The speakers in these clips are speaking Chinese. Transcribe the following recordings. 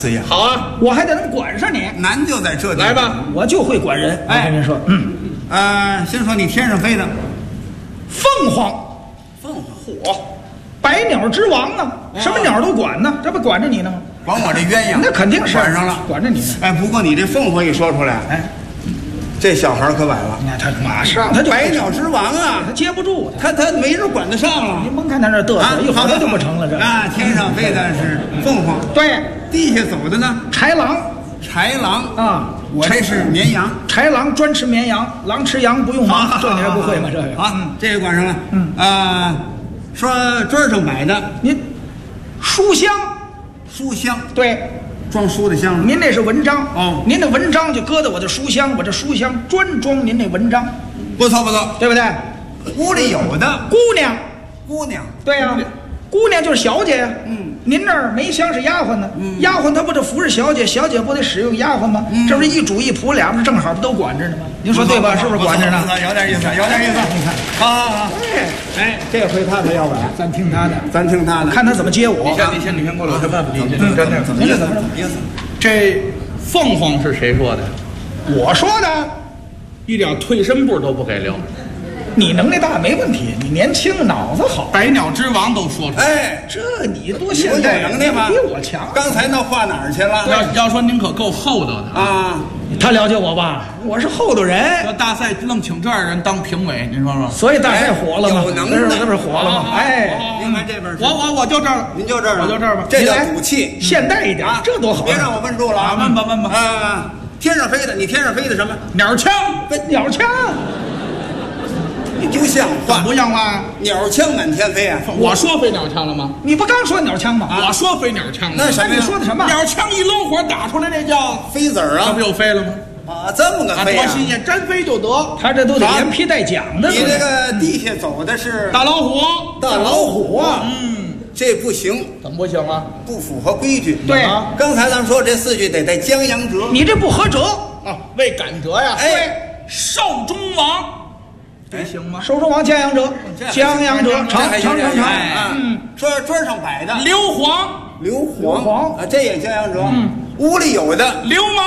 好啊， 我还得能管上你。 难就在这里。 来吧，我就会管人。我跟您说， 先说你天上飞的凤凰， 凤凰， 嚯，百鸟之王啊，什么鸟都管呢，这不管着你呢吗？ 管我这鸳鸯， 那肯定是管上了， 管着你呢。 哎，不过你这凤凰一说出来，哎，这小孩可崴了。 那他马上他就百鸟之王啊， 他接不住， 他没人管得上了。 您甭看他那嘚瑟，一会儿他就不成了。这啊，天上飞的是凤凰， 对， 地下走的呢豺狼。 豺狼啊， 我这是绵羊。 豺狼专吃绵羊，狼吃羊不用忙，这你还不会吗？这个好，这个管上了。说桌上摆的， 您书香， 书香， 对， 装书的箱子。 您那是文章哦， 您的文章就搁在我的书箱，我这书箱专装您那文章， 不错不错， 对不对？ 屋里有的姑娘， 姑娘， 对呀，姑娘就是小姐呀。您那儿没香是丫鬟呢，丫鬟她不得服侍小姐，小姐不得使用丫鬟吗？这不是一主一仆，俩不是正好不都管着呢吗？您说对吧？是不是管着呢？ 有点意思，有点意思。你看，好，哎，这回他可要崴， 咱听他的， 咱听他的， 看他怎么接我。 你先过来，我再问问你， 怎么意思？ 这凤凰是谁说的？ 我说的， 一点退身步都不给留。 你能耐大没问题，你年轻脑子好， 百鸟之王都说出来。 哎， 这你多现代， 有能耐吗？ 比我强。 刚才那话哪儿去了？ 要说您可够厚道的啊！ 他了解我吧？我是厚道人。 要大赛愣请这样人当评委，您说说？ 所以大赛火了吗？ 有能耐， 那不是火了吗？哎， 您看这边， 我就这儿， 您就这儿， 我就这儿吧。 这叫赌气， 现代一点，这多好！ 别让我问住了啊！ 问吧。 天上飞的，你天上飞的什么？ 鸟枪， 鸟枪。 你不像话， 不像话！ 鸟枪满天飞啊！ 我说飞鸟枪了吗？ 你不刚说鸟枪吗？ 我说飞鸟枪了。 那什么？ 你说的什么？ 鸟枪一抡火打出来，那叫飞子儿啊！ 这不就飞了吗？ 啊，这么个飞啊！ 多新鲜，真飞就得。 他这都得连批带讲的。 你这个地下走的是大老虎， 大老虎啊！这不行， 怎么不行啊？ 不符合规矩。 对， 刚才咱们说这4句得带江洋折， 你这不合辙啊！为赶折呀！ 哎， 寿中王。这行吗？ 寿中王江洋折，江洋折，长。 说桌上摆的硫磺啊，这也江洋折。屋里有的流氓，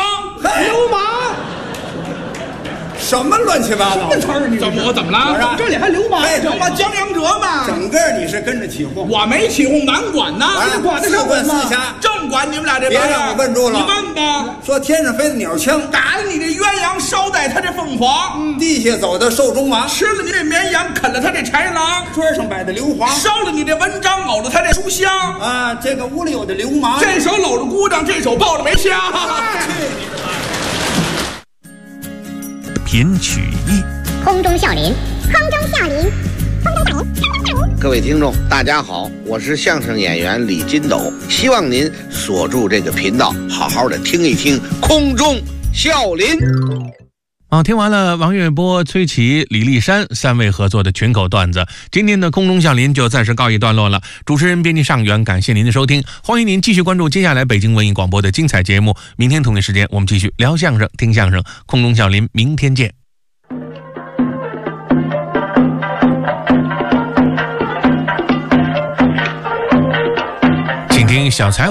什么乱七八糟的词儿？你我怎么了？ 这里还流氓？ 这不江洋折吗？ 整个你是跟着起哄， 我没起哄，满管呢。 你管得上管私下， 正管你们俩这边。别让我问住了， 你问吧。 说天上飞的鸟枪， 打了你这鸳鸯，捎带他这凤凰； 地下走的寿中王， 吃了你这绵羊，啃了他这豺狼； 桌上摆的硫磺， 烧了你这文章，呕了他这书香。 啊，这个屋里有的流氓， 这手搂着姑娘，这手抱着梅香。 品曲艺， 空中笑林， 各位听众大家好，我是相声演员李金斗，希望您锁住这个频道，好好的听一听空中笑林。 听完了王月波、崔琦、李丽珊3位合作的群口段子，今天的空中笑林就暂时告一段落了。主持人编辑尚远，感谢您的收听，欢迎您继续关注接下来北京文艺广播的精彩节目。明天同一时间我们继续聊相声、听相声，空中笑林，明天见。请听小财